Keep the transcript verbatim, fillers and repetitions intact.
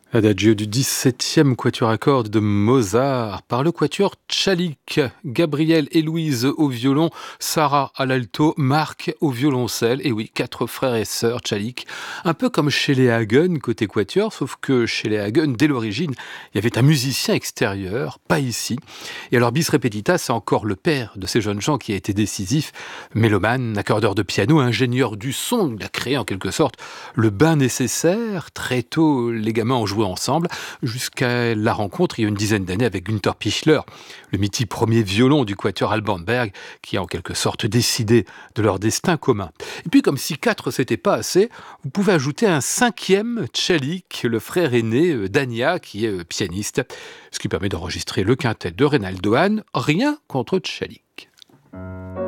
Adagio du dix-septième quatuor à cordes de Mozart par le quatuor Tchalik. Gabriel et Louise au violon, Sarah à l'alto, Marc au violoncelle. Et oui, quatre frères et sœurs Tchalik. Un peu comme chez les Hagen côté quatuor, sauf que chez les Hagen, dès l'origine, il y avait un musicien extérieur, pas ici. Et alors bis repetita, c'est encore le père de ces jeunes gens qui a été décisif. Mélomane, accordeur de piano, ingénieur du son, il a créé en quelque sorte le bain nécessaire. Très tôt, les gamins ont joué ensemble, jusqu'à la rencontre il y a une dizaine d'années avec Günther Pichler, le mythique premier violon du quatuor Alban Berg, qui a en quelque sorte décidé de leur destin commun. Et puis comme si quatre c'était pas assez, vous pouvez ajouter un cinquième Tchalik, le frère aîné d'Ania, qui est pianiste, ce qui permet d'enregistrer le quintet de Reynaldo Hahn, rien contre Tchalik.